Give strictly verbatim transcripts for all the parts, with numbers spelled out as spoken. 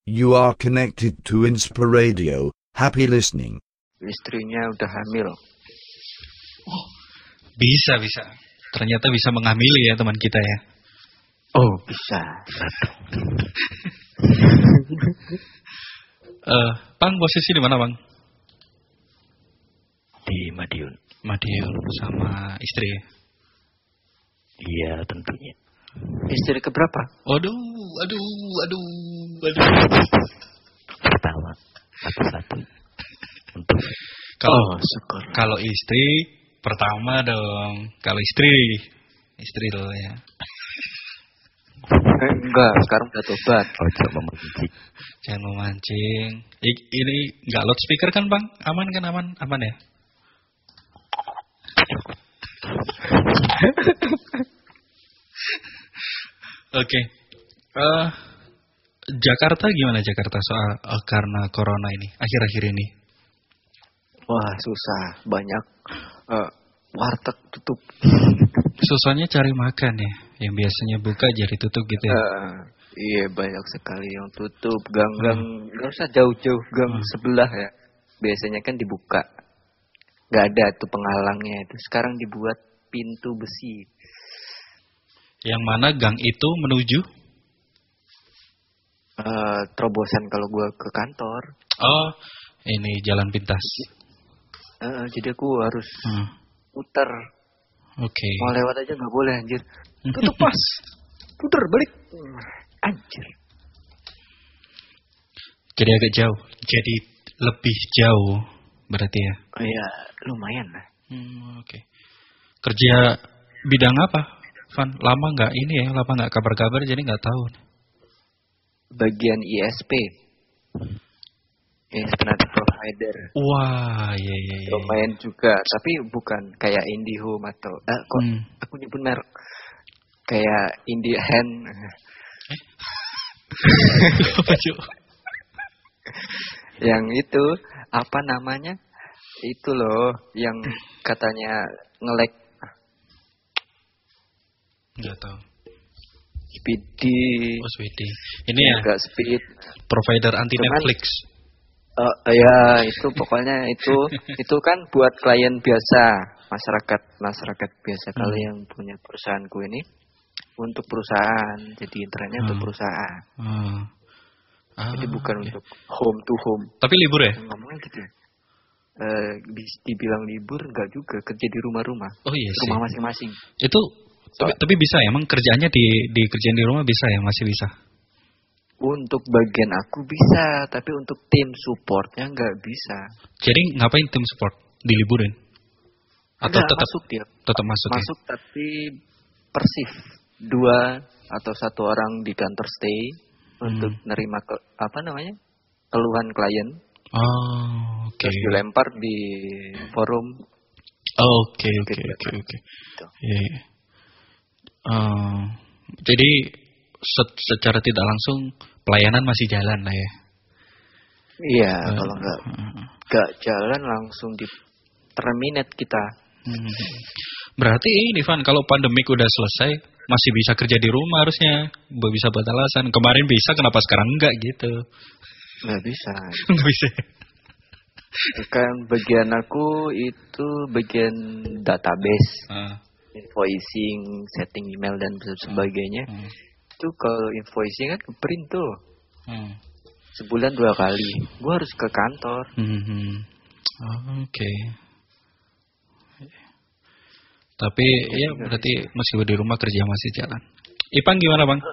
You are connected to Inspiradio. Happy listening. Istrinya udah hamil. Oh, bisa bisa. Ternyata bisa menghamili ya teman kita ya. Oh bisa. uh, Bang, posisi di mana Bang? Di Madiun. Madiun sama istri. Iya tentunya. Istri keberapa? Aduh, aduh, aduh, aduh. Pertama, satu-satu. Untuk kalau oh, syukur. Kalau istri pertama dong. Kalau istri, istri dulu ya. Eh, enggak, sekarang udah tobat. Oh, jangan memancing. Jangan memancing. I, ini enggak loudspeaker kan Bang? Aman kan aman? Aman ya? Oke. Okay. Uh, Jakarta gimana Jakarta soal uh, karena corona ini akhir-akhir ini? Wah susah, banyak uh, warteg tutup. Susahnya cari makan ya, yang biasanya buka jadi tutup gitu ya. Uh, iya banyak sekali yang tutup, gang-gang nggak usah jauh-jauh, gang hmm. sebelah ya. Biasanya kan dibuka, nggak ada tuh penghalangnya itu. Sekarang dibuat pintu besi. Yang mana gang itu menuju? Uh, terobosan kalau gue ke kantor. Oh, ini jalan pintas. Uh, jadi aku harus hmm. putar. Oke. Okay. Mau lewat aja nggak boleh anjir. Tutup pas. Putar balik. Anjir. Jadi agak jauh. Jadi lebih jauh berarti ya? Oh iya, lumayan lah. Hmm, oke. Okay. Kerja bidang apa? Van, lama nggak ini ya? Lama nggak kabar-kabar jadi nggak tahu. Bagian I S P. Internet provider. Wah, iya iya iya. Lumayan juga, tapi bukan kayak IndiHome atau eh, kok hmm. aku nyebut merek kayak IndiHand. Eh? Apa cuy? Yang itu apa namanya? Itu loh yang katanya nge-lag. Enggak tahu. Speedy. Oh, Speedy. Ini ya? Enggak speed. Provider anti Cuman, Netflix. Uh, ya itu pokoknya itu itu kan buat klien biasa, masyarakat masyarakat biasa. Hmm. Kalau yang punya perusahaanku ini untuk perusahaan, jadi internetnya hmm. untuk perusahaan. Hmm. Ah, jadi bukan okay. untuk home to home. Tapi libur ya? Ngomongnya gitu. Uh, dibilang libur enggak juga, kerja di rumah-rumah. Oh iya sih. Rumah masing-masing. Itu tapi, tapi bisa ya, emang kerjaannya di di kerjaan di rumah bisa ya, masih bisa. Untuk bagian aku bisa, tapi untuk tim supportnya nggak bisa. Jadi ngapain tim support? Diliburin? Atau Enggak, tetap masuk dia? Tetap masuk. Masuk ya? Tapi persif dua atau satu orang di kantor stay hmm. untuk nerima ke, apa namanya keluhan klien. Oh, oke. Okay. Terus dilempar di forum. Oke oke oke oke. Iya. Jadi Se- secara tidak langsung pelayanan masih jalan lah ya. Iya, uh, kalau nggak uh, nggak jalan langsung di terminate kita. Hmm. Berarti ini Van, kalau pandemik udah selesai masih bisa kerja di rumah harusnya, bisa buat alasan. Kemarin bisa, kenapa sekarang enggak gitu? Nggak bisa. Nggak bisa. Kan bagian aku itu bagian database, uh. invoicing, setting email dan sebagainya. Uh. Itu kalau invoicing kan ke print tuh hmm. sebulan dua kali, gue harus ke kantor. Hmm. Oh, oke. Okay. Tapi ya, ya berarti meskipun di rumah kerja masih jalan. Ipang gimana Bang?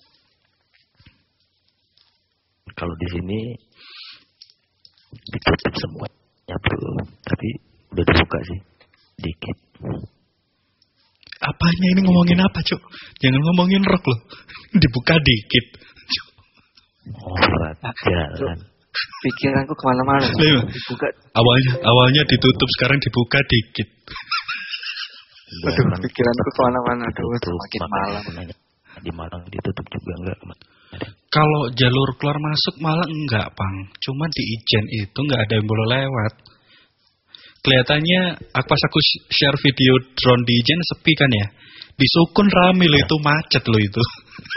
Kalau di sini ditutup semuanya bro, tapi udah dibuka sih dikit. Apanya ini ngomongin apa, Cuk? Jangan ngomongin rock loh. Dibuka dikit. Oh, jalan. Pikiranku kemana-mana. Dibuka. Awalnya, awalnya ditutup, sekarang dibuka dikit. Aduh, pikiranku kemana-mana. Aduh, semakin malam. Di Malang ditutup juga enggak? Kalau jalur keluar masuk Malang enggak, Pang. Cuman di Ijen itu enggak ada yang boleh lewat. Kelihatannya pas aku share video drone di Ijen sepi kan ya. Di Sukun rame loh, itu macet loh itu.